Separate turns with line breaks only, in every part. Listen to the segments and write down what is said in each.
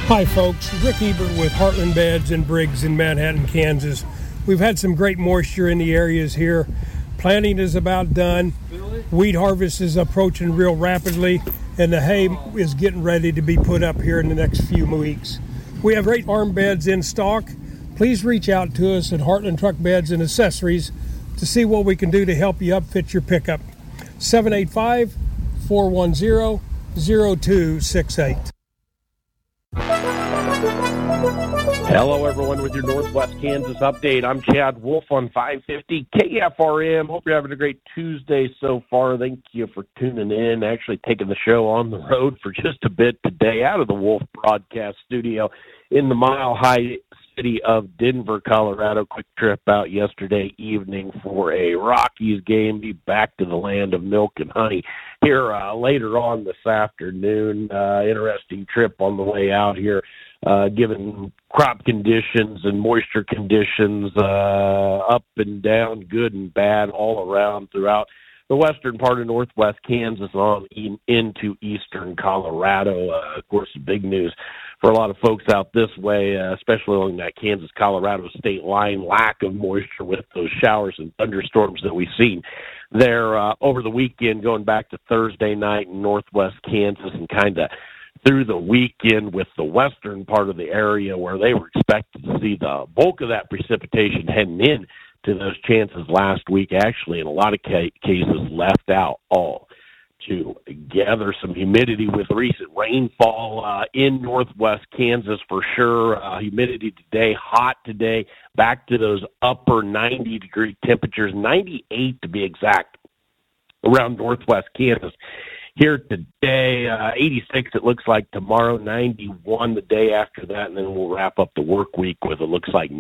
Hi folks, Rick Ebert with Heartland Beds and Briggs in Manhattan, Kansas. We've had some great moisture in the areas here. Planting is about done. Wheat harvest is approaching real rapidly, and the hay is getting ready to be put up here in the next few weeks. We have great farm beds in stock. Please reach out to us at Heartland Truck Beds and Accessories to see what we can do to help you upfit your pickup. 785-410-0268.
Hello, everyone, with your Northwest Kansas update. I'm Chad Wolf on 550 KFRM. Hope you're having a great Tuesday so far. Thank you for tuning in, actually taking the show on the road for just a bit today out of the Wolf Broadcast Studio in the Mile High city of Denver, Colorado. Quick trip out yesterday evening for a Rockies game. Be back to the land of milk and honey here later on this afternoon. Interesting trip on the way out here. Given crop conditions and moisture conditions up and down, good and bad, all around throughout the western part of northwest Kansas on into eastern Colorado. Of course, big news for a lot of folks out this way, especially along that Kansas-Colorado state line, lack of moisture with those showers and thunderstorms that we've seen there over the weekend, going back to Thursday night in northwest Kansas and kind of through the weekend with the western part of the area where they were expected to see the bulk of that precipitation heading in to those chances last week, actually in a lot of cases left out all together. Some humidity with recent rainfall in northwest Kansas for sure. Humidity today, hot today, back to those upper 90-degree temperatures, 98 to be exact, around northwest Kansas. Here today, 86 it looks like tomorrow, 91 the day after that, and then we'll wrap up the work week with it looks like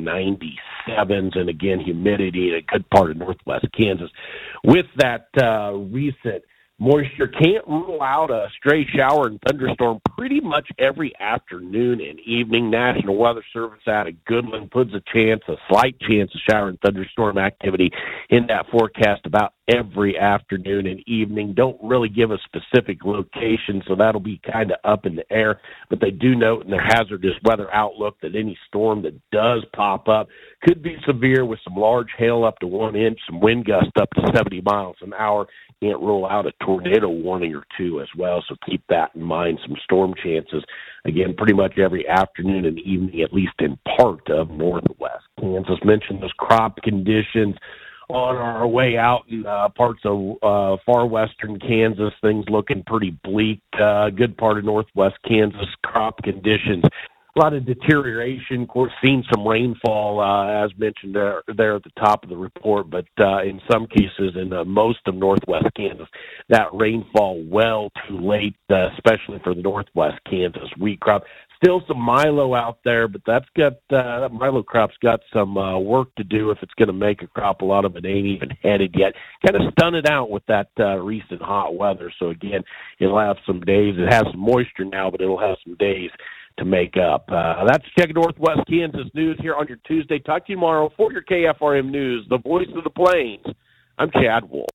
97s, and again, humidity in a good part of northwest Kansas. With that recent moisture, can't rule out a stray shower and thunderstorm pretty much every afternoon and evening. National Weather Service out of Goodland puts a slight chance of shower and thunderstorm activity in that forecast about every afternoon and evening. Don't really give a specific location, so that'll be kind of up in the air. But they do note in their hazardous weather outlook that any storm that does pop up could be severe with some large hail up to 1 inch, some wind gusts up to 70 miles an hour. Can't rule out a tornado warning or two as well, so keep that in mind. Some storm chances, again, pretty much every afternoon and evening, at least in part of northwest Kansas. Mentioned those crop conditions on our way out in parts of far western Kansas. Things looking pretty bleak. Good part of northwest Kansas, crop conditions. A lot of deterioration. Of course, seen some rainfall, as mentioned there at the top of the report, but in some cases in most of northwest Kansas, that rainfall well too late, especially for the northwest Kansas wheat crop. Still some milo out there, but that milo crop's got some work to do if it's going to make a crop. A lot of it ain't even headed yet. Kind of stunted out with that recent hot weather. So again, it'll have some days. It has some moisture now, but it'll have some days to make up. That's Check Northwest Kansas News here on your Tuesday. Talk to you tomorrow for your KFRM News, the voice of the plains. I'm Chad Wolf.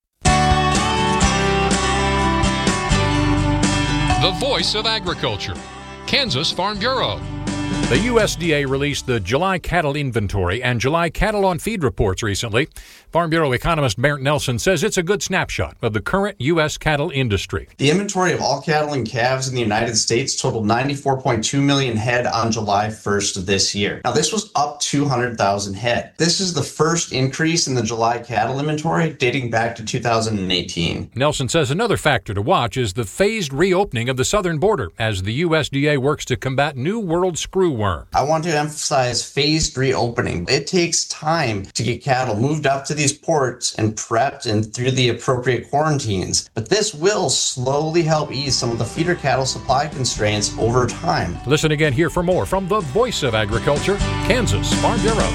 The voice of agriculture, Kansas Farm Bureau.
The USDA released the July cattle inventory and July cattle on feed reports recently. Farm Bureau economist Barrett Nelson says it's a good snapshot of the current U.S. cattle industry.
The inventory of all cattle and calves in the United States totaled 94.2 million head on July 1st of this year. Now, this was up 200,000 head. This is the first increase in the July cattle inventory dating back to 2018.
Nelson says another factor to watch is the phased reopening of the southern border as the USDA works to combat New World screwworm.
I want to emphasize phased reopening. It takes time to get cattle moved up to these ports and prepped and through the appropriate quarantines. But this will slowly help ease some of the feeder cattle supply constraints over time.
Listen again here for more from the voice of agriculture, Kansas Farm Bureau.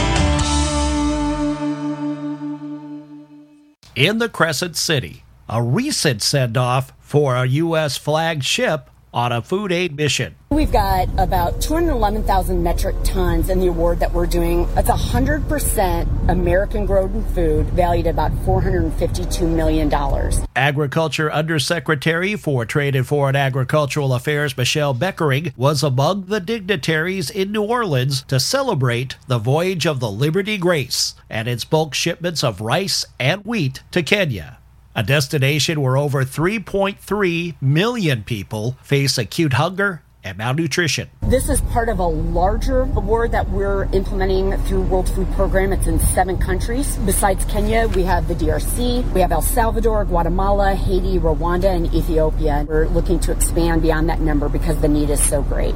In the Crescent City, a recent send-off for a U.S. flagged ship on a food aid mission.
We've got about 211,000 metric tons in the award that we're doing. That's 100% American-grown food valued at about $452 million.
Agriculture Undersecretary for Trade and Foreign Agricultural Affairs Michelle Beckering was among the dignitaries in New Orleans to celebrate the voyage of the Liberty Grace and its bulk shipments of rice and wheat to Kenya, a destination where over 3.3 million people face acute hunger and malnutrition.
This is part of a larger award that we're implementing through World Food Program. It's in 7 countries. Besides Kenya, we have the DRC, we have El Salvador, Guatemala, Haiti, Rwanda, and Ethiopia. We're looking to expand beyond that number because the need is so great.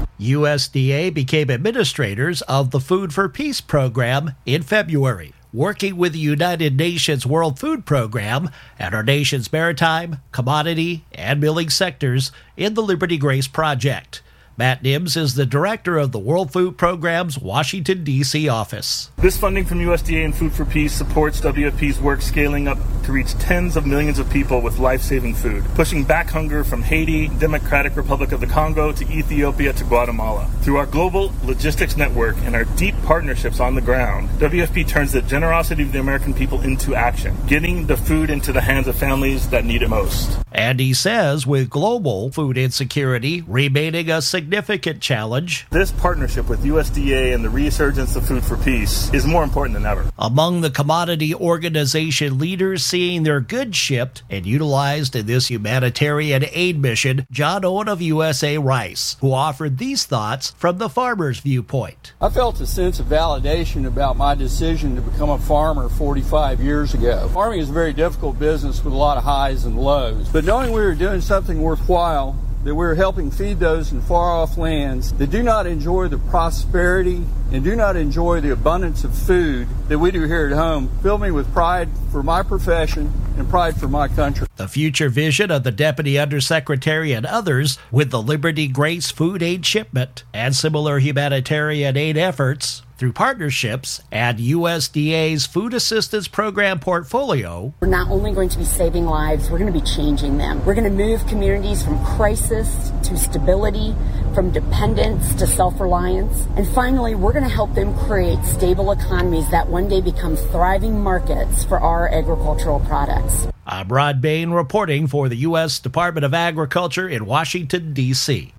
USDA became administrators of the Food for Peace program in February, working with the United Nations World Food Program and our nation's maritime, commodity, and milling sectors in the Liberty Grace Project. Matt Nims is the director of the World Food Program's Washington, D.C. office.
This funding from USDA and Food for Peace supports WFP's work scaling up to reach tens of millions of people with life-saving food, pushing back hunger from Haiti, Democratic Republic of the Congo, to Ethiopia to Guatemala. Through our global logistics network and our deep partnerships on the ground, WFP turns the generosity of the American people into action, getting the food into the hands of families that need it most.
And he says with global food insecurity remaining a significant challenge,
this partnership with USDA and the resurgence of Food for Peace is more important than ever.
Among the commodity organization leaders seeing their goods shipped and utilized in this humanitarian aid mission, John Owen of USA Rice, who offered these thoughts from the farmer's viewpoint.
I felt a sense of validation about my decision to become a farmer 45 years ago. Farming is a very difficult business with a lot of highs and lows, but knowing we were doing something worthwhile, that we're helping feed those in far-off lands that do not enjoy the prosperity and do not enjoy the abundance of food that we do here at home, filled me with pride for my profession and pride for my country.
The future vision of the Deputy Undersecretary and others with the Liberty Grace food aid shipment and similar humanitarian aid efforts through partnerships and USDA's Food Assistance Program portfolio.
We're not only going to be saving lives, we're going to be changing them. We're going to move communities from crisis to stability, from dependence to self-reliance. And finally, we're going to help them create stable economies that one day become thriving markets for our agricultural products.
I'm Rod Bain reporting for the U.S. Department of Agriculture in Washington, D.C.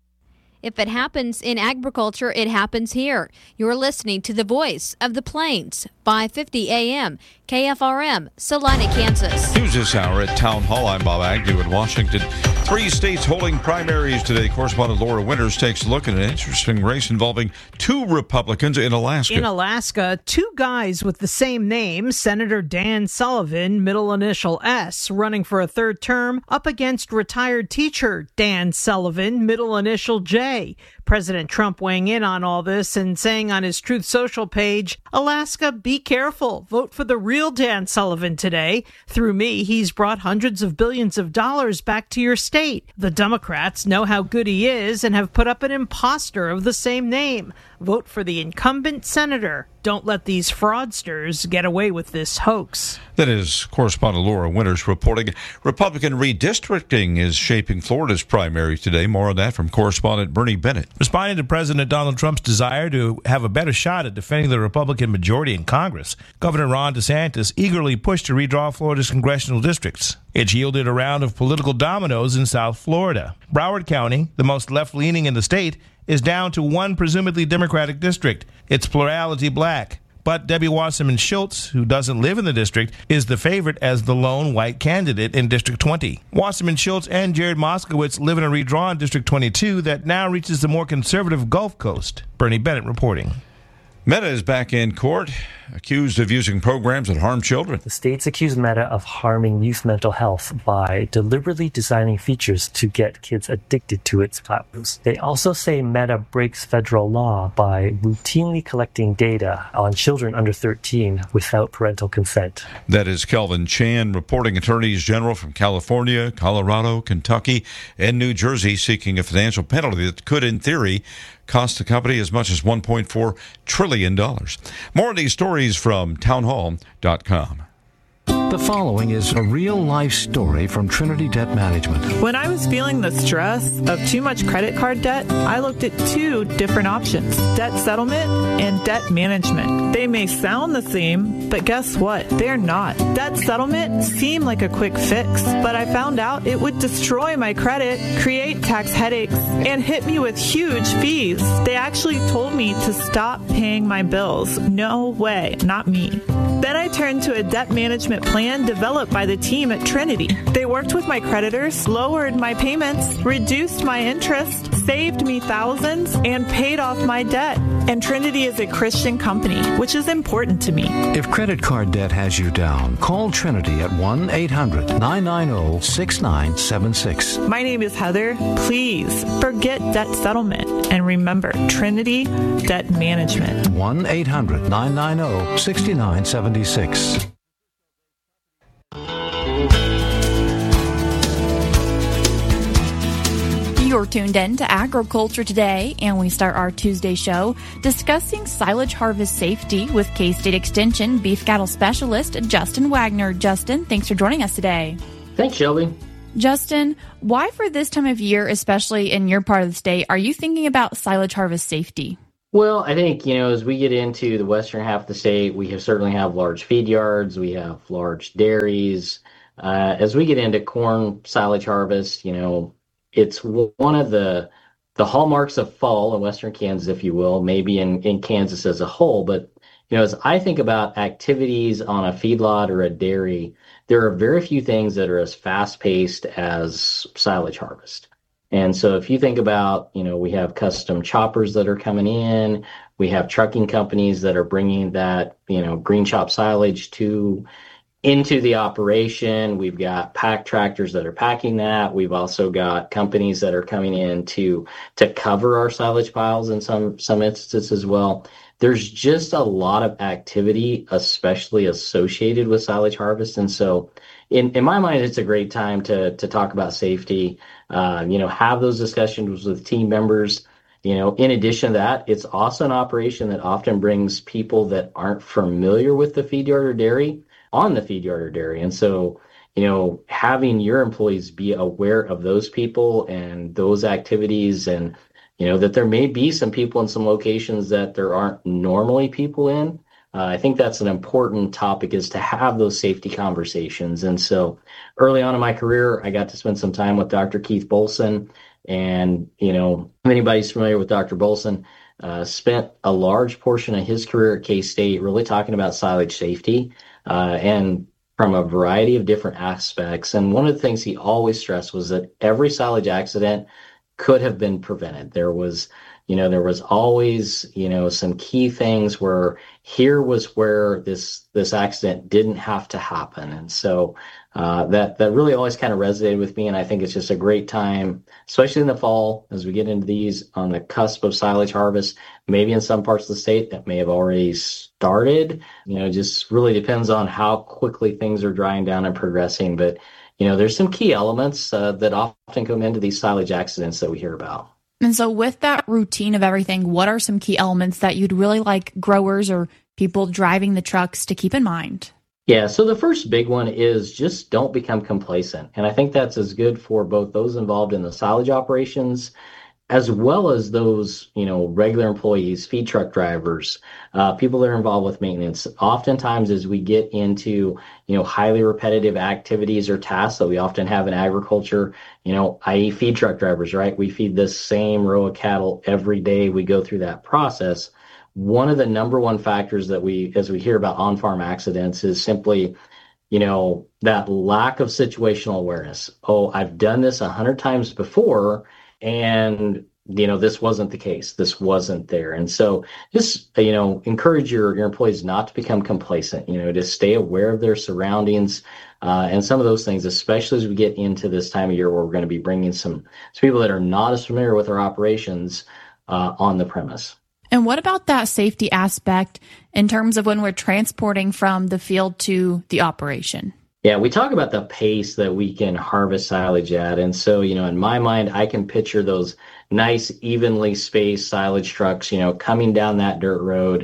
If it happens in agriculture, it happens here. You're listening to the voice of the Plains, 550 AM, KFRM, Salina, Kansas.
News this hour at Town Hall. I'm Bob Agnew in Washington. 3 states holding primaries today. Correspondent Laura Winters takes a look at an interesting race involving 2 Republicans in Alaska.
In Alaska, 2 guys with the same name, Senator Dan Sullivan, middle initial S, running for a 3rd term, up against retired teacher Dan Sullivan, middle initial J. President Trump weighing in on all this and saying on his Truth Social page, Alaska, be careful. Vote for the real Dan Sullivan today. Through me, he's brought hundreds of billions of dollars back to your state. The Democrats know how good he is and have put up an imposter of the same name. Vote for the incumbent senator. Don't let these fraudsters get away with this hoax.
That is correspondent Laura Winters reporting. Republican redistricting is shaping Florida's primary today. More on that from correspondent Bernie Bennett.
Responding to President Donald Trump's desire to have a better shot at defending the Republican majority in Congress, Governor Ron DeSantis eagerly pushed to redraw Florida's congressional districts. It yielded a round of political dominoes in South Florida. Broward County, the most left-leaning in the state, is down to 1 presumably Democratic district. It's plurality black. But Debbie Wasserman Schultz, who doesn't live in the district, is the favorite as the lone white candidate in District 20. Wasserman Schultz and Jared Moskowitz live in a redrawn District 22 that now reaches the more conservative Gulf Coast. Bernie Bennett reporting.
Meta is back in court, accused of using programs that harm children.
The states accuse Meta of harming youth mental health by deliberately designing features to get kids addicted to its platforms. They also say Meta breaks federal law by routinely collecting data on children under 13 without parental consent.
That is Kelvin Chan reporting. Attorneys general from California, Colorado, Kentucky, and New Jersey seeking a financial penalty that could, in theory, cost the company as much as $1.4 trillion. More of these stories from townhall.com.
The following is a real-life story from Trinity Debt Management.
When I was feeling the stress of too much credit card debt, I looked at two different options, debt settlement and debt management. They may sound the same, but guess what? They're not. Debt settlement seemed like a quick fix, but I found out it would destroy my credit, create tax headaches, and hit me with huge fees. They actually told me to stop paying my bills. No way, not me. Then I turned to a debt management plan developed by the team at Trinity. They worked with my creditors, lowered my payments, reduced my interest, saved me thousands, and paid off my debt. And Trinity is a Christian company, which is important to me.
If credit card debt has you down, call Trinity at 1-800-990-6976.
My name is Heather. Please forget debt settlement and remember Trinity Debt Management.
1-800-990-6976.
You're tuned in to Agriculture Today, and we start our Tuesday show discussing silage harvest safety with K-State Extension beef cattle specialist Justin Wagner. Justin, thanks for joining us today.
Thanks, Shelby.
Justin, why for this time of year, especially in your part of the state, are you thinking about silage harvest safety?
Well, I think, as we get into the western half of the state, we certainly have large feed yards, we have large dairies. As we get into corn silage harvest, it's one of the hallmarks of fall in western Kansas, if you will, maybe in Kansas as a whole. But, as I think about activities on a feedlot or a dairy, there are very few things that are as fast-paced as silage harvest. And so if you think about, we have custom choppers that are coming in, we have trucking companies that are bringing that, green chop silage into the operation. We've got pack tractors that are packing that. We've also got companies that are coming in to cover our silage piles in some instances as well. There's just a lot of activity, especially associated with silage harvest. And so in my mind, it's a great time to talk about safety, have those discussions with team members. In addition to that, it's also an operation that often brings people that aren't familiar with the feed yard or dairy on the feed yard or dairy. And so, having your employees be aware of those people and those activities, and, that there may be some people in some locations that there aren't normally people in. I think that's an important topic, is to have those safety conversations. And so early on in my career, I got to spend some time with Dr. Keith Bolson. And, if anybody's familiar with Dr. Bolson, spent a large portion of his career at K-State really talking about silage safety, and from a variety of different aspects. And one of the things he always stressed was that every silage accident could have been prevented. There was always, some key things where here was where this accident didn't have to happen. And so that really always kind of resonated with me. And I think it's just a great time, especially in the fall, as we get into these on the cusp of silage harvest. Maybe in some parts of the state that may have already started, just really depends on how quickly things are drying down and progressing. But, there's some key elements that often come into these silage accidents that we hear about.
And so with that routine of everything, what are some key elements that you'd really like growers or people driving the trucks to keep in mind?
Yeah, so the first big one is just don't become complacent. And I think that's as good for both those involved in the silage operations as well as those, regular employees, feed truck drivers, people that are involved with maintenance. Oftentimes as we get into, highly repetitive activities or tasks that we often have in agriculture, i.e. feed truck drivers, right? We feed this same row of cattle every day. We go through that process. One of the number one factors that as we hear about on-farm accidents is simply, that lack of situational awareness. Oh, I've done this 100 times before, and, this wasn't the case. This wasn't there. And so just, encourage your employees not to become complacent, to stay aware of their surroundings, and some of those things, especially as we get into this time of year where we're going to be bringing some people that are not as familiar with our operations on the premise.
And what about that safety aspect in terms of when we're transporting from the field to the operation?
Yeah, we talk about the pace that we can harvest silage at. And so, in my mind, I can picture those nice, evenly spaced silage trucks, coming down that dirt road,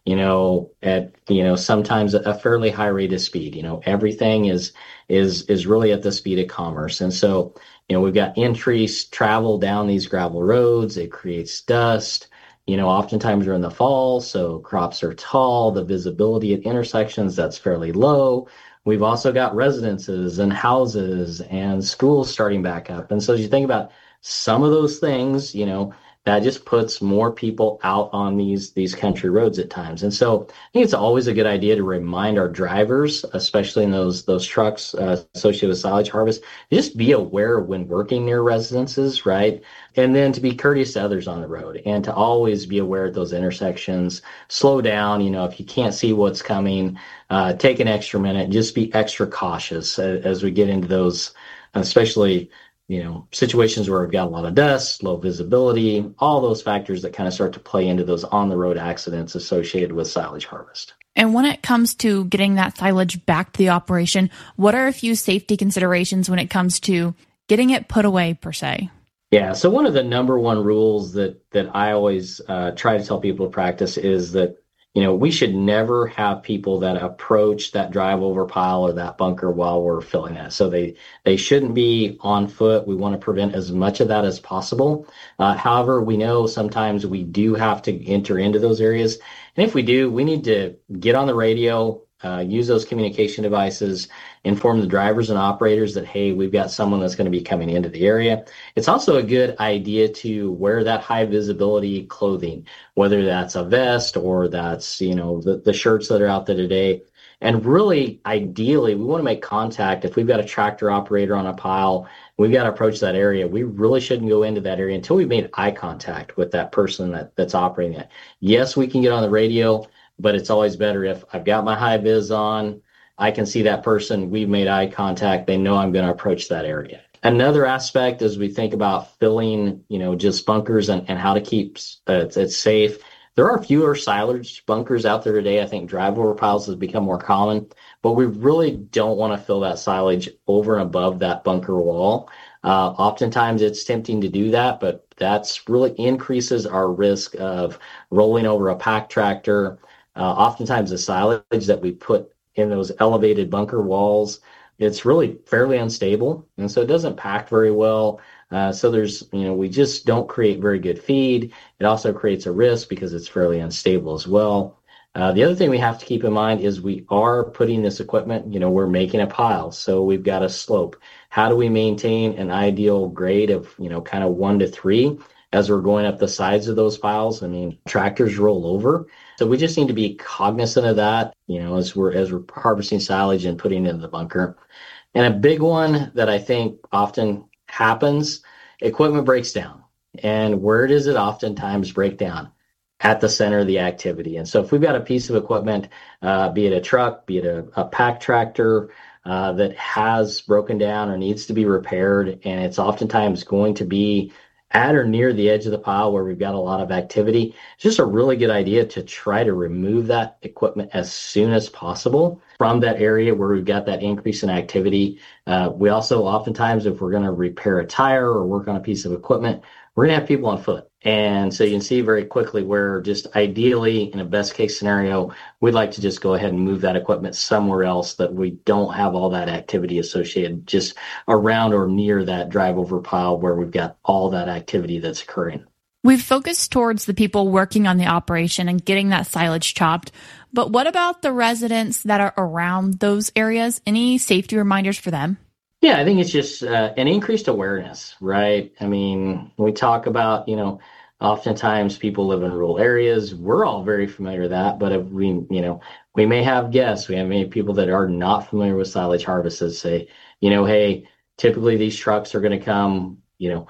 at, sometimes a fairly high rate of speed. Everything is really at the speed of commerce. And so, we've got increased travel down these gravel roads. It creates dust. Oftentimes we're in the fall, so crops are tall. The visibility at intersections, that's fairly low. We've also got residences and houses and schools starting back up. And so as you think about some of those things, that just puts more people out on these country roads at times. And so I think it's always a good idea to remind our drivers, especially in those trucks associated with silage harvest, just be aware when working near residences, right? And then to be courteous to others on the road and to always be aware at those intersections. Slow down, if you can't see what's coming, take an extra minute, just be extra cautious as we get into those, especially situations where we've got a lot of dust, low visibility, all those factors that kind of start to play into those on-the-road accidents associated with silage harvest.
And when it comes to getting that silage back to the operation, what are a few safety considerations when it comes to getting it put away, per se?
Yeah, so one of the number one rules that I always try to tell people to practice is that we should never have people that approach that drive over pile or that bunker while we're filling that. So they shouldn't be on foot. We want to prevent as much of that as possible. However, we know sometimes we do have to enter into those areas. And if we do, we need to get on the radio, use those communication devices, inform the drivers and operators that, hey, we've got someone that's going to be coming into the area. It's also a good idea to wear that high visibility clothing, whether that's a vest or that's, the shirts that are out there today. And really, ideally, we want to make contact. If we've got a tractor operator on a pile, we've got to approach that area. We really shouldn't go into that area until we've made eye contact with that person that's operating it. Yes, we can get on the radio, but it's always better if I've got my high vis on, I can see that person, we've made eye contact, they know I'm going to approach that area. Another aspect as we think about filling, just bunkers and how to keep it safe, there are fewer silage bunkers out there today. I think drive-over piles has become more common, but we really don't want to fill that silage over and above that bunker wall. Oftentimes it's tempting to do that, but that's really increases our risk of rolling over a pack tractor. Oftentimes the silage that we put in those elevated bunker walls, it's really fairly unstable. And so it doesn't pack very well. So there's, we just don't create very good feed. It also creates a risk because it's fairly unstable as well. The other thing we have to keep in mind is we are putting this equipment, we're making a pile. So we've got a slope. How do we maintain an ideal grade of, kind of 1 to 3 as we're going up the sides of those piles? I mean, tractors roll over. So we just need to be cognizant of that, as we're harvesting silage and putting it in the bunker. And a big one that I think often happens, equipment breaks down. And where does it oftentimes break down? At the center of the activity. And so if we've got a piece of equipment, be it a truck, be it a pack tractor that has broken down or needs to be repaired, and it's oftentimes going to be at or near the edge of the pile where we've got a lot of activity, it's just a really good idea to try to remove that equipment as soon as possible from that area where we've got that increase in activity. We also oftentimes, if we're going to repair a tire or work on a piece of equipment, we're going to have people on foot. And so you can see very quickly where just ideally, in a best case scenario, we'd like to just go ahead and move that equipment somewhere else that we don't have all that activity associated just around or near that drive over pile where we've got all that activity that's occurring.
We've focused towards the people working on the operation and getting that silage chopped. But what about the residents that are around those areas? Any safety reminders for them?
Yeah, I think it's just an increased awareness, right? I mean, we talk about, oftentimes people live in rural areas. We're all very familiar with that, but if we may have guests, we have many people that are not familiar with silage harvest that say, hey, typically these trucks are going to come,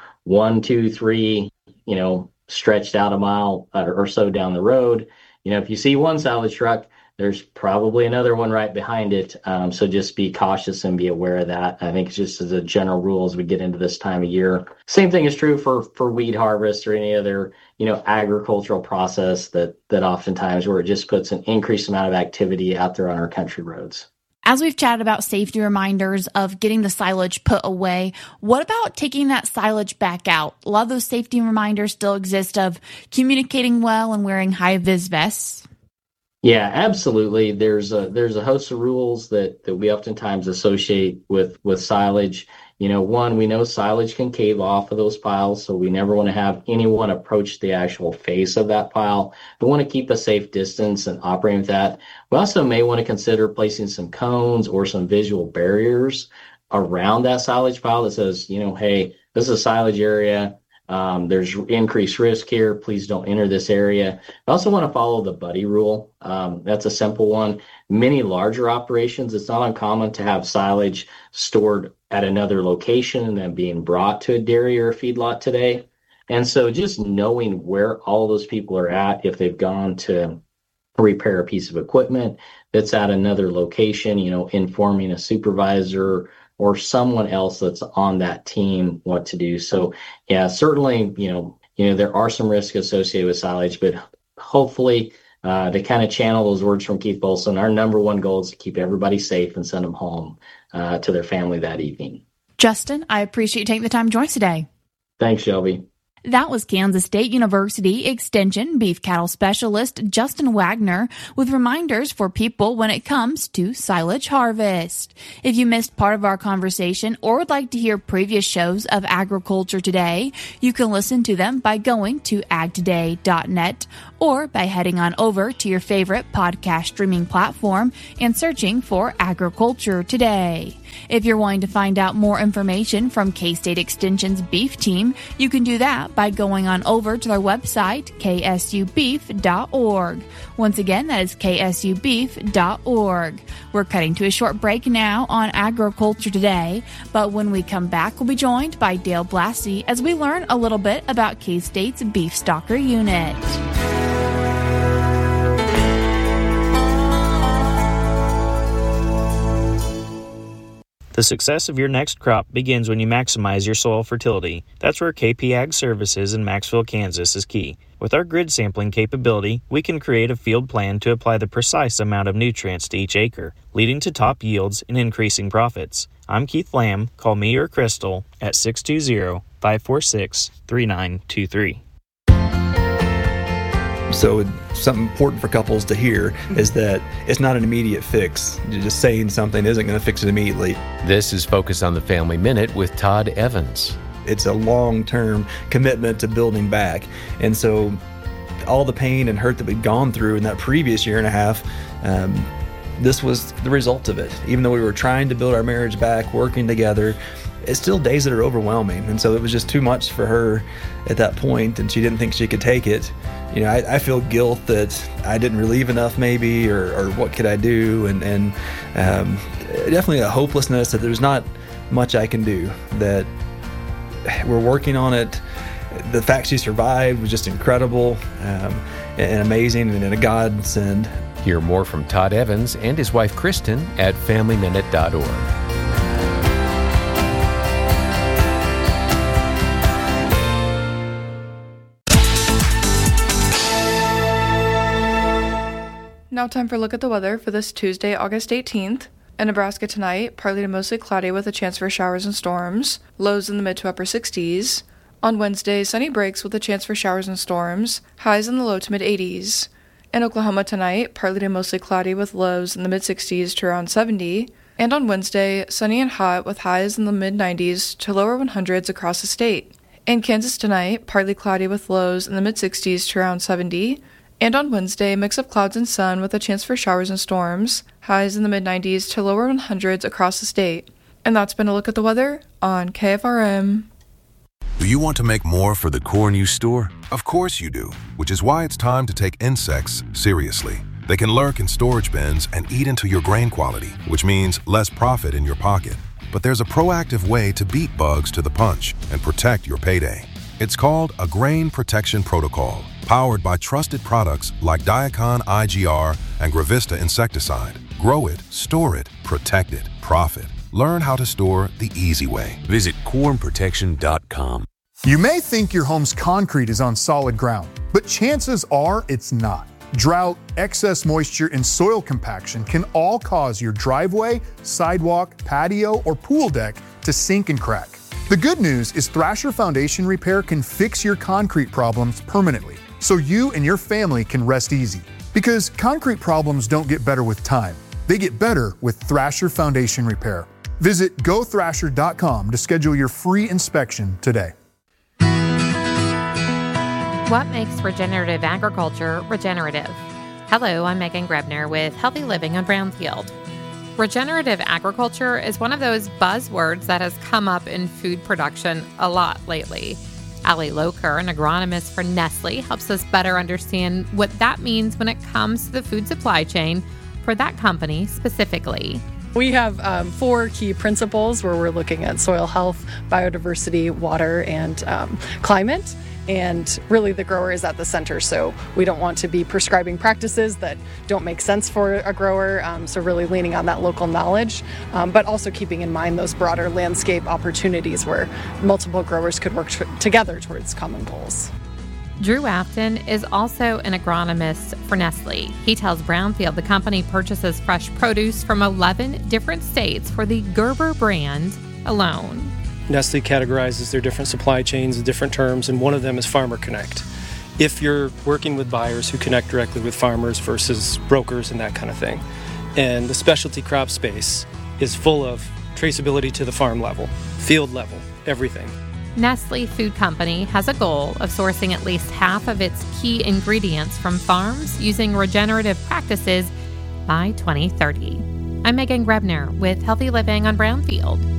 1, 2, 3, stretched out a mile or so down the road. If you see one silage truck, there's probably another one right behind it. So just be cautious and be aware of that. I think it's just as a general rule as we get into this time of year. Same thing is true for weed harvest or any other, agricultural process that oftentimes where it just puts an increased amount of activity out there on our country roads.
As we've chatted about safety reminders of getting the silage put away, what about taking that silage back out? A lot of those safety reminders still exist of communicating well and wearing high-vis vests.
Yeah, absolutely. There's a host of rules that we oftentimes associate with silage. One, we know silage can cave off of those piles, so we never want to have anyone approach the actual face of that pile. We want to keep a safe distance and operating with that. We also may want to consider placing some cones or some visual barriers around that silage pile that says, hey, this is a silage area. There's increased risk here. Please don't enter this area. I also want to follow the buddy rule. That's a simple one. Many larger operations, it's not uncommon to have silage stored at another location and then being brought to a dairy or a feedlot today. And so just knowing where all those people are at, if they've gone to repair a piece of equipment that's at another location, informing a supervisor or someone else that's on that team what to do. So yeah, certainly, there are some risks associated with silage, but hopefully to kind of channel those words from Keith Bolson, our number one goal is to keep everybody safe and send them home to their family that evening.
Justin, I appreciate you taking the time to join us today.
Thanks, Shelby.
That was Kansas State University Extension beef cattle specialist Justin Wagner with reminders for people when it comes to silage harvest. If you missed part of our conversation or would like to hear previous shows of Agriculture Today, you can listen to them by going to agtoday.net or by heading on over to your favorite podcast streaming platform and searching for Agriculture Today. If you're wanting to find out more information from K-State Extension's beef team, you can do that by going on over to their website, ksubeef.org. Once again, that is ksubeef.org. We're cutting to a short break now on Agriculture Today, but when we come back, we'll be joined by Dale Blassie as we learn a little bit about K-State's Beef Stalker Unit.
The success of your next crop begins when you maximize your soil fertility. That's where KP Ag Services in Maxville, Kansas is key. With our grid sampling capability, we can create a field plan to apply the precise amount of nutrients to each acre, leading to top yields and increasing profits. I'm Keith Lamb. Call me or Crystal at 620-546-3923.
So something important for couples to hear is that it's not an immediate fix. Just saying something isn't going to fix it immediately.
This is Focus on the Family Minute with Todd Evans.
It's a long-term commitment to building back. And so all the pain and hurt that we'd gone through in that previous year and a half, this was the result of it. Even though we were trying to build our marriage back, working together, it's still days that are overwhelming. And so it was just too much for her at that point, and she didn't think she could take it. I feel guilt that I didn't relieve enough maybe, or what could I do? And definitely a hopelessness that there's not much I can do, that we're working on it. The fact she survived was just incredible and amazing and a godsend.
Hear more from Todd Evans and his wife Kristen at FamilyMinute.org.
Now time for a look at the weather for this Tuesday, August 18th. In Nebraska tonight, partly to mostly cloudy with a chance for showers and storms, lows in the mid to upper 60s. On Wednesday, sunny breaks with a chance for showers and storms, highs in the low to mid 80s. In Oklahoma tonight, partly to mostly cloudy with lows in the mid 60s to around 70. And on Wednesday, sunny and hot with highs in the mid 90s to lower 100s across the state. In Kansas tonight, partly cloudy with lows in the mid 60s to around 70. And on Wednesday, mix of clouds and sun with a chance for showers and storms, highs in the mid-90s to lower 100s across the state. And that's been a look at the weather on KFRM.
Do you want to make more for the corn you store? Of course you do, which is why it's time to take insects seriously. They can lurk in storage bins and eat into your grain quality, which means less profit in your pocket. But there's a proactive way to beat bugs to the punch and protect your payday. It's called a Grain Protection Protocol, powered by trusted products like Diacon IGR and Gravista insecticide. Grow it, store it, protect it, profit. Learn how to store the easy way.
Visit cornprotection.com.
You may think your home's concrete is on solid ground, but chances are it's not. Drought, excess moisture, and soil compaction can all cause your driveway, sidewalk, patio, or pool deck to sink and crack. The good news is Thrasher Foundation Repair can fix your concrete problems permanently, so you and your family can rest easy. Because concrete problems don't get better with time. They get better with Thrasher Foundation Repair. Visit gothrasher.com to schedule your free inspection today.
What makes regenerative agriculture regenerative? Hello, I'm Megan Grebner with Healthy Living on Brownfield. Regenerative agriculture is one of those buzzwords that has come up in food production a lot lately. Ali Loker, an agronomist for Nestle, helps us better understand what that means when it comes to the food supply chain for that company specifically.
We have 4 key principles where we're looking at soil health, biodiversity, water, and climate. And really the grower is at the center, so we don't want to be prescribing practices that don't make sense for a grower, so really leaning on that local knowledge, but also keeping in mind those broader landscape opportunities where multiple growers could work together towards common goals.
Drew Afton is also an agronomist for Nestle. He tells Brownfield the company purchases fresh produce from 11 different states for the Gerber brand alone.
Nestle categorizes their different supply chains in different terms, and one of them is Farmer Connect. If you're working with buyers who connect directly with farmers versus brokers and that kind of thing. And the specialty crop space is full of traceability to the farm level, field level, everything.
Nestle Food Company has a goal of sourcing at least half of its key ingredients from farms using regenerative practices by 2030. I'm Megan Grebner with Healthy Living on Brownfield.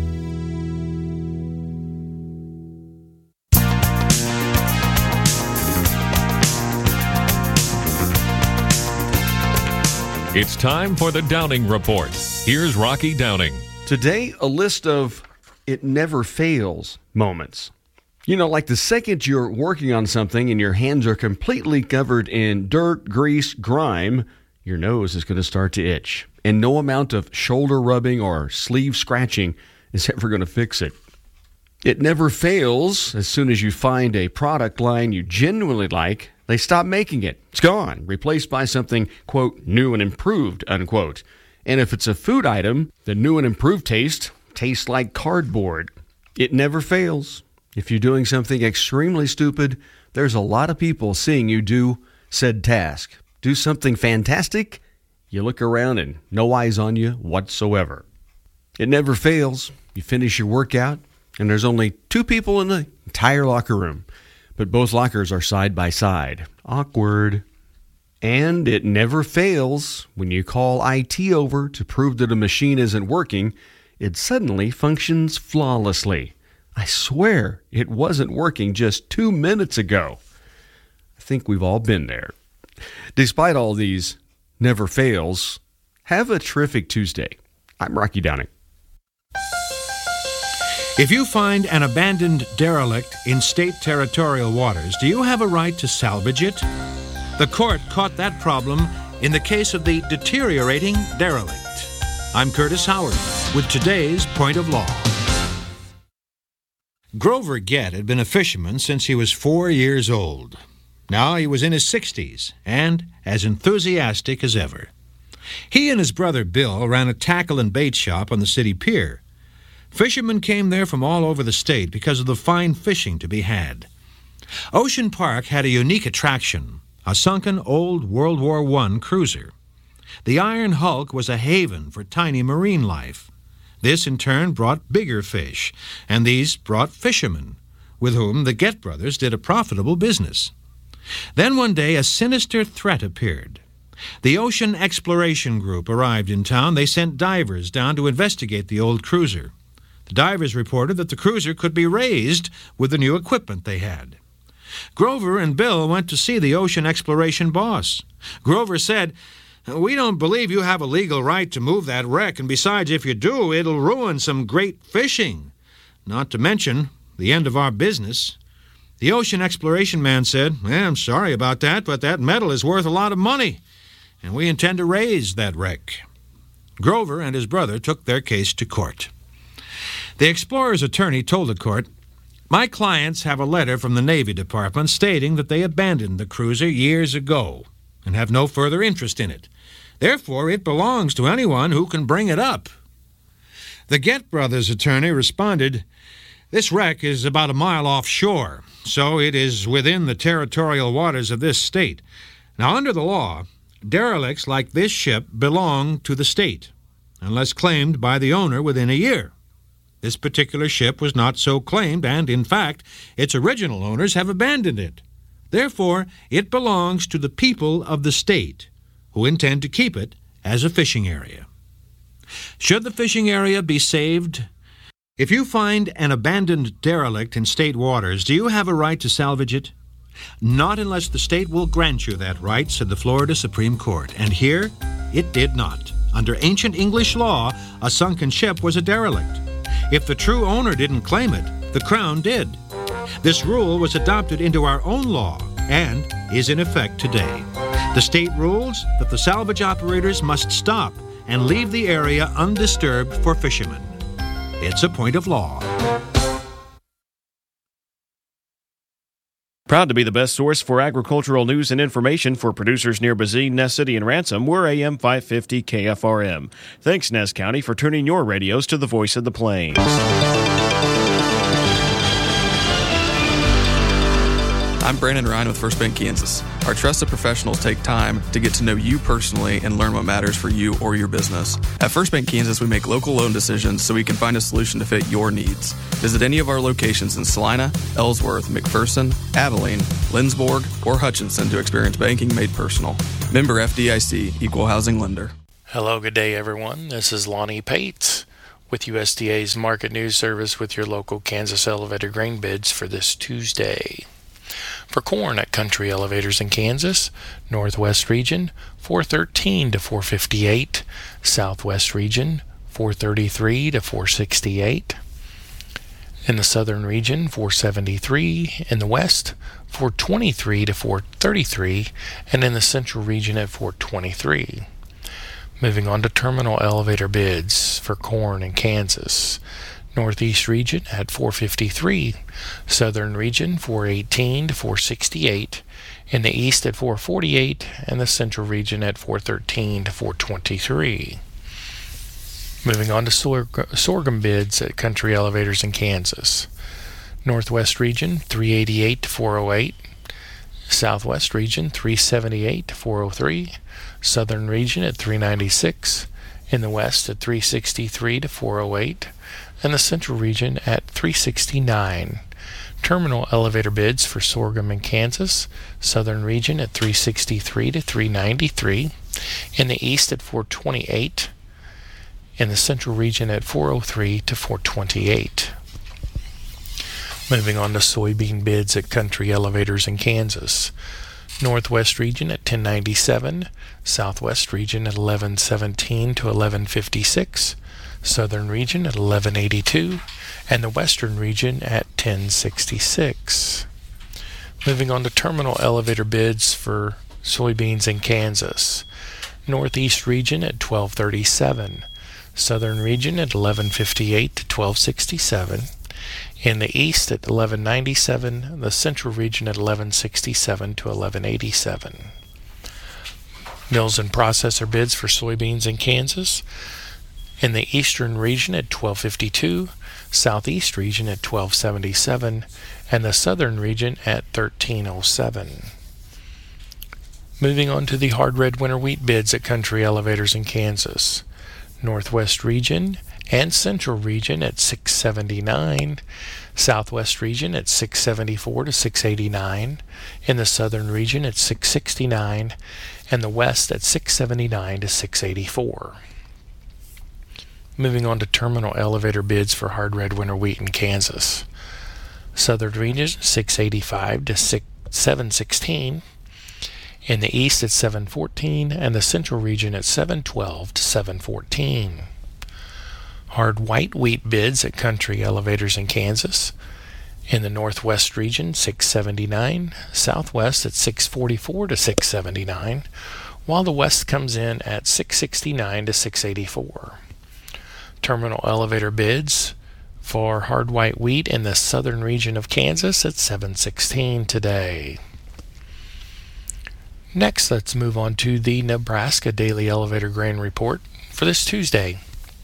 It's time for the Downing Report. Here's Rocky Downing.
Today, a list of it never fails moments. You know, like the second you're working on something and your hands are completely covered in dirt, grease, grime, your nose is going to start to itch. And no amount of shoulder rubbing or sleeve scratching is ever going to fix it. It never fails. As soon as you find a product line you genuinely like, they stop making it. It's gone, replaced by something, quote, new and improved, unquote. And if it's a food item, the new and improved taste tastes like cardboard. It never fails. If you're doing something extremely stupid, there's a lot of people seeing you do said task. Do something fantastic, you look around and no eyes on you whatsoever. It never fails. You finish your workout, and there's only 2 people in the entire locker room. But both lockers are side by side. Awkward. And it never fails. When you call IT over to prove that a machine isn't working, it suddenly functions flawlessly. I swear it wasn't working just 2 minutes ago. I think we've all been there. Despite all these never fails, have a terrific Tuesday. I'm Rocky Downing.
If you find an abandoned derelict in state territorial waters, do you have a right to salvage it? The court caught that problem in the case of the deteriorating derelict. I'm Curtis Howard with today's Point of Law. Grover Gett had been a fisherman since he was 4 years old. Now he was in his 60s and as enthusiastic as ever. He and his brother Bill ran a tackle and bait shop on the city pier. Fishermen came there from all over the state because of the fine fishing to be had. Ocean Park had a unique attraction, a sunken old World War I cruiser. The Iron Hulk was a haven for tiny marine life. This in turn brought bigger fish, and these brought fishermen, with whom the Gett brothers did a profitable business. Then one day a sinister threat appeared. The Ocean Exploration Group arrived in town. They sent divers down to investigate the old cruiser. The divers reported that the cruiser could be raised with the new equipment they had. Grover and Bill went to see the ocean exploration boss. Grover said, "We don't believe you have a legal right to move that wreck, and besides, if you do, it'll ruin some great fishing. Not to mention the end of our business." The ocean exploration man said, "I'm sorry about that, but that metal is worth a lot of money, and we intend to raise that wreck." Grover and his brother took their case to court. The explorer's attorney told the court, "My clients have a letter from the Navy Department stating that they abandoned the cruiser years ago and have no further interest in it. Therefore, it belongs to anyone who can bring it up." The Gett brothers' attorney responded, "This wreck is about a mile offshore, so it is within the territorial waters of this state. Now, under the law, derelicts like this ship belong to the state, unless claimed by the owner within a year. This particular ship was not so claimed, and, in fact, its original owners have abandoned it. Therefore, it belongs to the people of the state, who intend to keep it as a fishing area. Should the fishing area be saved? If you find an abandoned derelict in state waters, do you have a right to salvage it? Not unless the state will grant you that right, said the Florida Supreme Court. And here, it did not. Under ancient English law, a sunken ship was a derelict. If the true owner didn't claim it, the Crown did. This rule was adopted into our own law and is in effect today. The state rules that the salvage operators must stop and leave the area undisturbed for fishermen. It's a point of law.
Proud to be the best source for agricultural news and information for producers near Boise, Ness City, and Ransom. We're AM 550 KFRM. Thanks, Ness County, for tuning your radios to the voice of the plains.
I'm Brandon Ryan with First Bank Kansas. Our trusted professionals take time to get to know you personally and learn what matters for you or your business. At First Bank Kansas, we make local loan decisions so we can find a solution to fit your needs. Visit any of our locations in Salina, Ellsworth, McPherson, Abilene, Lindsborg, or Hutchinson to experience banking made personal. Member FDIC, Equal Housing Lender.
Hello, good day, everyone. This is Lonnie Pates with USDA's Market News Service with your local Kansas elevator grain bids for this Tuesday. For corn at Country Elevators in Kansas, Northwest Region, $413 to $458. Southwest Region, $433 to $468. In the Southern Region, $473. In the West, $423 to $433. And in the Central Region at $423. Moving on to terminal elevator bids for corn in Kansas. Northeast Region at $453, Southern Region $418 to $468, in the East at $448, and the Central Region at $413 to $423. Moving on to sorghum bids at Country Elevators in Kansas. Northwest Region $388 to $408, Southwest Region $378 to $403, Southern Region at $396, in the West at $363 to $408, and the Central Region at $369. Terminal elevator bids for sorghum in Kansas. Southern Region at $363 to $393. In the East at $428. In the Central Region at $403 to $428. Moving on to soybean bids at Country Elevators in Kansas. Northwest Region at $10.97. Southwest Region at $11.17 to $11.56. Southern Region at $11.82, and the Western Region at $10.66. Moving on to terminal elevator bids for soybeans in Kansas. Northeast Region at $12.37, Southern Region at $11.58 to $12.67, in the East at $11.97, the Central Region at $11.67 to $11.87. Mills and processor bids for soybeans in Kansas. In the Eastern Region at $12.52, Southeast Region at $12.77, and the Southern Region at $13.07. Moving on to the hard red winter wheat bids at Country Elevators in Kansas. Northwest Region and Central Region at $6.79, Southwest Region at $6.74 to $6.89, in the Southern Region at $6.69, and the West at $6.79 to $6.84. Moving on to terminal elevator bids for hard red winter wheat in Kansas. Southern Region $6.85 to $7.16. In the East at $7.14, and the Central Region at $7.12 to $7.14. Hard white wheat bids at Country Elevators in Kansas. In the Northwest Region $6.79, Southwest at $6.44 to $6.79, while the West comes in at $6.69 to $6.84. Terminal elevator bids for hard white wheat in the Southern Region of Kansas at $7.16 today. Next, let's move on to the Nebraska Daily Elevator Grain Report for this Tuesday.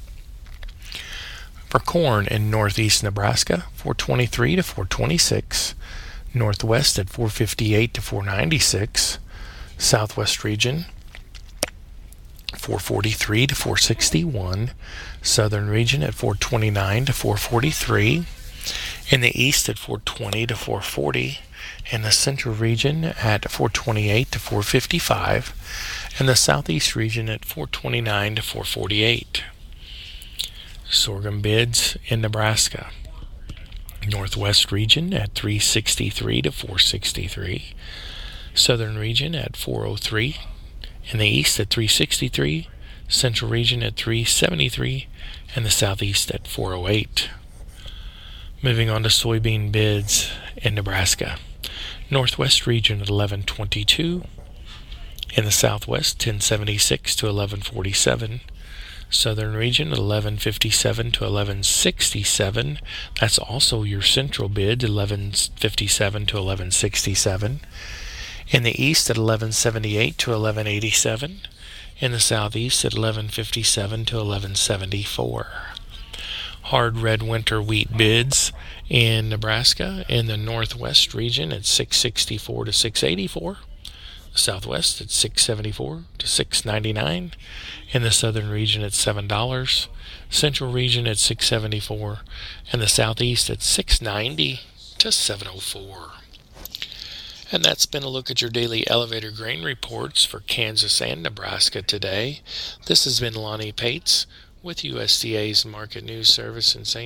For corn in northeast Nebraska, $4.23 to $4.26, Northwest at $4.58 to $4.96, Southwest Region 443 to 461. Southern region at 429 to 443. In the east at 420 to 440. In the central region at 428 to 455. And the southeast region at 429 to 448. Sorghum bids in Nebraska. Northwest region at 363 to 463. Southern region at 403. In the east at 363. Central region at 373. And the southeast at 408. Moving on to soybean bids in Nebraska. Northwest region at 1122. In the southwest, 1076 to 1147. Southern region at 1157 to 1167. That's also your central bid, 1157 to 1167. In the east at 1178 to 1187. In the southeast at 1157 to 1174. Hard red winter wheat bids in Nebraska. In the northwest region at 664 to 684. Southwest at $6.74 to $6.99. In the southern region at $7. Central region at $6.74. And the southeast at $6.90 to $7.04. And that's been a look at your daily elevator grain reports for Kansas and Nebraska today. This has been Lonnie Pates with USDA's Market News Service in St.